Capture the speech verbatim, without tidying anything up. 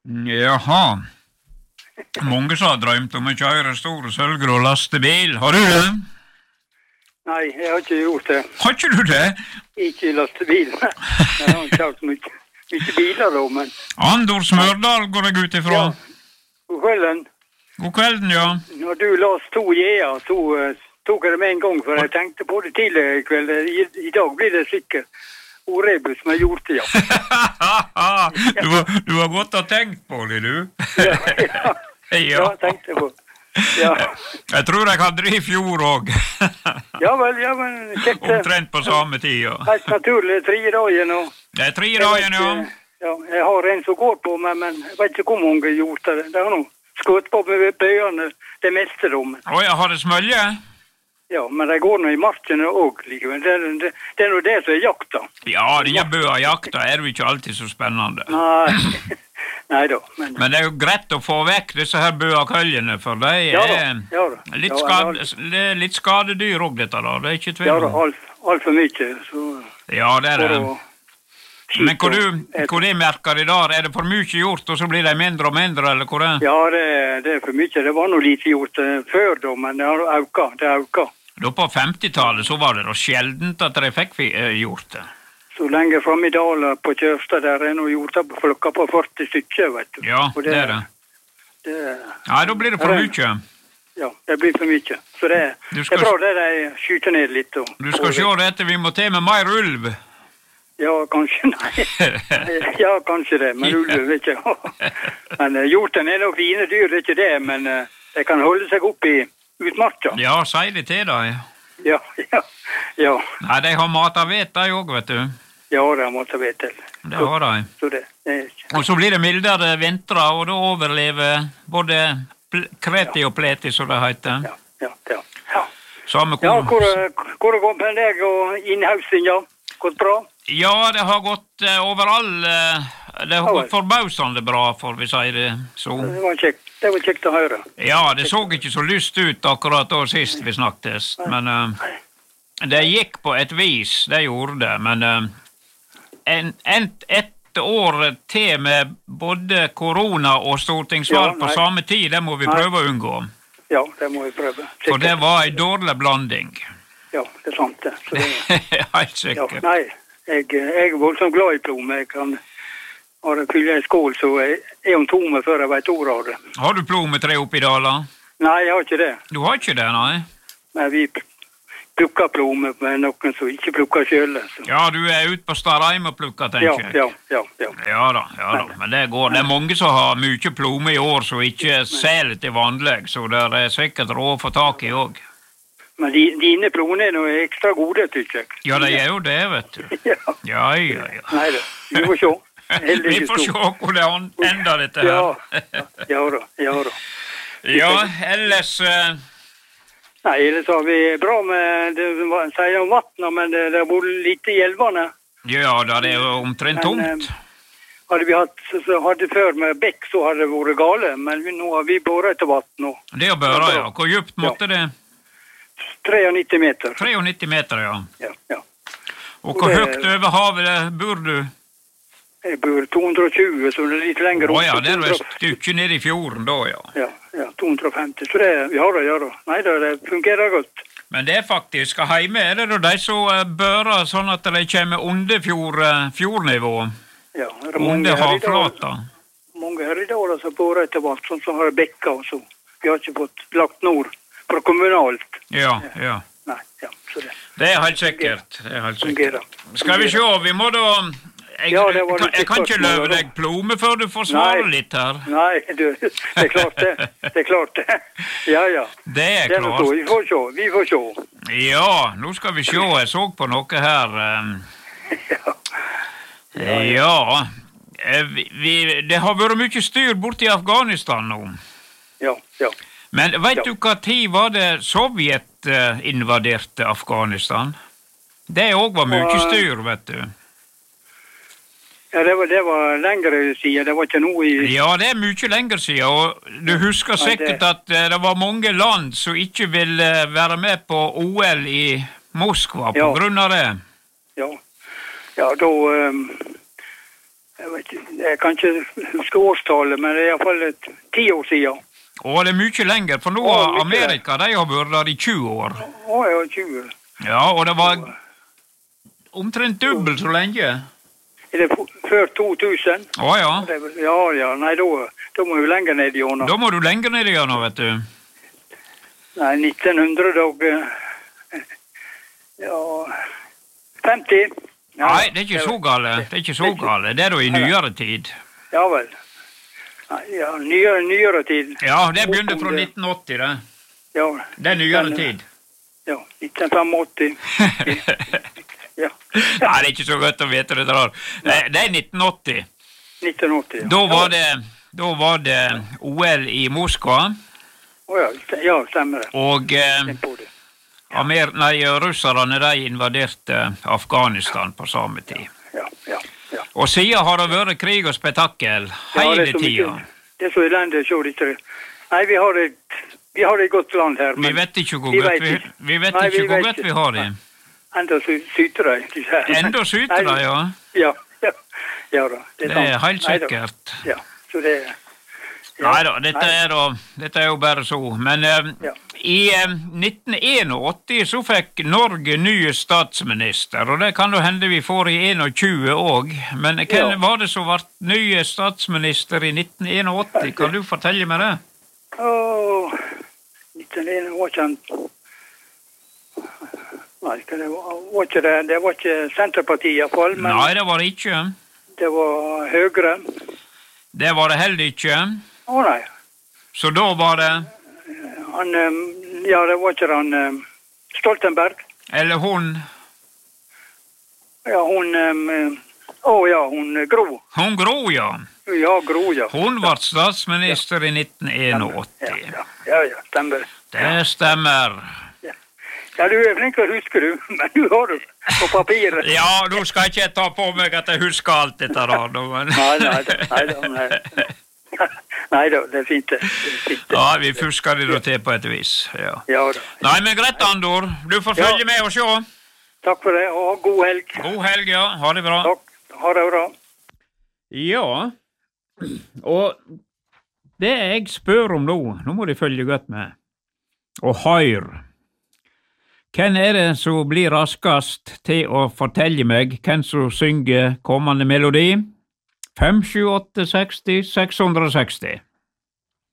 Jaha. Mange som har drømt om å kjøre stor sølvgrå lastebil. Har du det? Nei, jeg har ikke gjort det. Har ikke du det? Ikke lastebil. Jeg har ikke hatt mye, mye biler da, men... Andor Smørdal går jeg ut ifra. Ja, god kvelden. God kvelden, ja. Når du las to J-er, så uh, tok jeg det med en gang, for jeg tenkte på det tidligere i kveld. I, I dag blir det sikkert orebus med hjorte, ja. du, du har godt å tenkt på det, du. ja, ja. Ja, ja tenkte på. Ja. Jeg tror jeg hadde det i fjor også. ja vel, ja vel. Kjekt. Omtrent på samme tid, ja. Helt naturlig, tre dagen og... Det er tre dagen, ja. Ja, jeg har en som går på meg, men jeg vet ikke hvor mange hjorte det. Det har noe skutt på med bøyene, det meste om. Å, jeg har det smølge? Ja, men det går nå i markene også, likevel. Det, det, det er nå det som er jakta. Ja, denne bøa-jakta er jo ikke alltid så spennende. Nei, nei da. Men, men det er jo greit å få vekk disse her bøa-køljene, for det er ja, da, ja, da. Litt, ja, skade, ja, litt skadedyr også, dette da. Det er ikke tvil. Ja da, alt, alt for mye. Så, ja, det er det. Men hvor du, hvor det merker i dag, er det for mye gjort, og så blir det mindre og mindre, eller hvor det er? Ja, det, det er for mye. Det var noe lite gjort før da, men det har økt, det har økt. Da på femtitallet så var det da sjeldent at de fikk gjort det. Så lenge frem i Dala på Kjørstad, der er noe gjort på flokka på førti stykker, vet du. Ja, det, det er det. det. Nei, da blir det for mye. Ja, det blir for mye. Så det, skal, det er bra det de skyter ned litt. Og, du skal se det etter, vi må til med mer ulv. Ja, kanskje, nei. ja, kanskje det, men ulv vet ikke. men uh, hjorten er noe fine dyr, det er ikke det, men uh, de kan holde seg opp i utmarka. Ja, sier de til deg. Ja, ja, ja. Nei, de har mat av vet, de også, vet du. Ja, de har mat av vet til. Det har de. Så det, det er ikke. Og så blir det mildere vintre, og da overlever både kreti og pleti, som det heter. Ja, ja, ja. Ja, Samme ja hvor, hvor det går med deg og innhausen, ja? Gått bra? Ja, det har gått uh, overall. Uh, det har ja, gått forbausende bra, for vi sier det så. Det var kjekt. Det var kjekt å høre. Ja, det så ikke så lyst ut akkurat da sist vi snakkes, men uh, det gikk på et vis, det gjorde det, men uh, en, en, et år til med både korona og stortingsvalg ja, på samme tid, det må vi prøve nei. Å unngå. Ja, det må vi prøve. Sikkert. For det var en dårlig blanding. Ja, det er sant det. Så det helt sikkert. Ja, nei, jeg, jeg er voldsomt glad i plomme. Jeg kan ha det fylle en skål, så jeg er om tomme før jeg vet ord av det. Har du plommetre oppe i Dala? Nei, jeg har ikke det. Du har ikke det, nei? Men vi plukker plomme med noen som ikke plukker selv. Så. Ja, du er ute på Starheim og plukker, tenker jeg. Ja, ja, ja. Ja da, ja da. Men det går. Det er mange som har mye plomme i år, som ikke selger til vanlig, så det er sikkert råd å få tak i også. Men de, dine ploner er noe ekstra gode, tykker jeg. Ja, det er jo det, vet du. ja. Ja, ja, ja. Nei da, vi får se. vi får se hvor det ender dette her. ja, ja da, ja da. Ja, ellers... Uh... Nei, ellers har vi bra med, det sier om vattnet, men det, det har vært litt i elvene. Ja, da det er jo omtrent tomt. Men, uh, hadde vi hatt, så hadde før med bekk, så hadde det vært gale, men nå har vi båret etter vatten nå. Det har båret, ja. Hvor djupt måtte ja. det? nitti meter. nitti meter, ja. Ja, ja. Og hvor det, høyt over havet bor du? Jeg bor to hundre og tjue, så det er litt lenger opp. Å ja, det er et stykke ned i fjorden da, ja. Ja, ja, to hundre og femti. Så det, vi har det, ja da. Nei da, det fungerer godt. Men det er faktisk, hjemme er det da de som bører sånn at de kommer under fjord, fjordnivå. Ja, det er mange under havflata. Mange her i dag som bor etter vatt, sånn som har bekka og så. Vi har ikke fått lagt nord. Fra kommunalt. Ja, ja. Nei, ja, så det. Det er helt sikkert. Det er helt sikkert. Fungerer. Skal vi se, vi må da... Jeg, ja, det var jeg, jeg kan ikke løpe deg plomme før du får svare nei, litt her. Nei, du, det er klart det. Det er klart det. Ja, ja. Det er det er klart. Så, vi får se, vi får se. Ja, nå skal vi se. Jeg så på noe her. Um... ja. Ja, ja. Vi, vi, det har vært mye styr borte i Afghanistan nå. Ja, ja. Men vet ja. du hva tid var det Sovjet uh, invaderte Afghanistan? Det også var mye styr, vet du. Ja, det var, det var lengre siden, det var ikke noe i... Ja, det er mye lengre siden, og du husker sikkert at uh, det var mange land som ikke ville være med på O L i Moskva på ja. grunn av det. Ja, ja da... Um... Jeg vet ikke, jeg kan ikke huske årstallet, men det er i hvert fall et ti år siden. Å, det er mye lenger, for nå Å, har mye Amerika, de har vært der i tjue år. Å, ja, tjue. Ja, og det var omtrent dobbelt så lenge. Er det f- før to tusen? Å ja, Det er vel- Ja, ja, nei, da, da må vi lenger ned i årene. da må du lenger ned igjen nå, vet du. Nei, nitten hundre og... eh, Ja... femti. Ja, Nei, det er ikke så gale, det er ikke så gale. Det er da i nyere tid. Ja vel. Nei, ja, nyere, nyere tid. Ja, det begynte fra nitten åtti, det. Ja, Det er nyere Den, tid. ja, nitten åttifem. Ja, Nei, det er ikke så godt å vite det der. Eh, Det er nitten åtti. nitten åtti. Ja. Da var det, da var det O L i Moskva, Å ja, st- ja, stemmer det. og eh, Tenk på det. Amer nei, russerne de invaderte Afghanistan på samme tid. Ja, ja, ja. Og siden har det vært krig og spetakkel Ja, det hele er så mye- tida. Det er så elendig, så det ikke. Nei, vi har et, vi har et godt land her, Vi men vet ikke hvor vi godt vet vi, ikke. vi, vet Nei, ikke vi hvor vet godt ikke. vi har det. enda sy- syter de. disse her. Enda syter de, Nei, ja. Ja, ja, ja da. Det er sant. helt Nei da. sikkert. Ja, så det ja. Nei da, dette Nei. er, da, dette er jo bare så. Men eh, Ja. i eh, nitten åttién så fikk Norge nye statsminister, og det kan jo hende vi får i tjueen òg. Men hvem Ja. var det som ble nye statsminister i nitten åttién? Kan du fortelle meg det? Åh, nitten åttién var ikke han... Nei, hva det var, var ikke det, det var ikke Senterpartiet i hvert fall, men Nei, det var det ikke. det var Høyre. Det var det heller ikke. Å nei, Så da var det, han, eh, ja, det var ikke han eh, Stoltenberg. eller hun, Ja, hun, eh, å ja, hun eh, Gro. hun Gro, ja. Ja, Gro, ja. Hun ble statsminister i nitten Ja, åttién. ja, ja, ja, stemmer. Det stemmer. Ja, du er flink til å huske, du, men du har det på papiret. Ja, nå skal ikke jeg ta på meg at jeg husker alt dette da, nå, men... Nei, nei, da, nei, da, nei. Nei da, det er fint det. det, er fint, det. Ja, vi fusker det da til på et vis, ja. Ja da. Nei, men greit, Andor. Du får Ja. følge med og se. Takk for det, og god helg. God helg, ja. Ha det bra. Takk. Ha det bra. Ja, og det jeg spør om nå, nå må de følge godt med, og hør. Hvem er det som blir raskast til å fortelle meg hvem som synger kommende melodi? fem sju åtte seksti seks hundre og seksti.